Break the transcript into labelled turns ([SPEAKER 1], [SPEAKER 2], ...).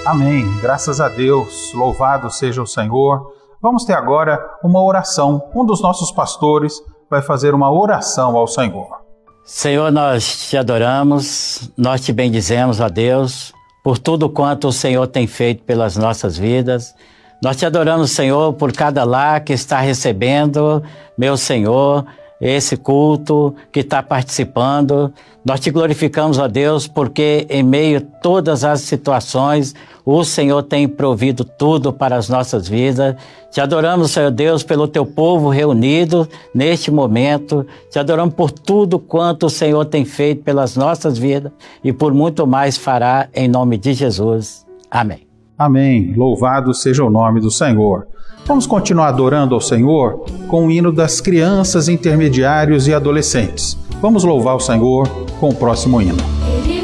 [SPEAKER 1] Amém. Graças a Deus. Louvado seja o Senhor. Vamos ter agora uma oração. Um dos nossos pastores vai fazer uma oração ao Senhor.
[SPEAKER 2] Senhor, nós te adoramos, nós te bendizemos, ó Deus, por tudo quanto o Senhor tem feito pelas nossas vidas. Nós te adoramos, Senhor, por cada lar que está recebendo, meu Senhor, esse culto, que está participando. Nós te glorificamos, ó Deus, porque em meio a todas as situações, o Senhor tem provido tudo para as nossas vidas. Te adoramos, Senhor Deus, pelo teu povo reunido neste momento. Te adoramos por tudo quanto o Senhor tem feito pelas nossas vidas e por muito mais fará em nome de Jesus. Amém.
[SPEAKER 1] Amém. Louvado seja o nome do Senhor. Vamos continuar adorando ao Senhor com o hino das crianças, intermediários e adolescentes. Vamos louvar o Senhor com o próximo hino.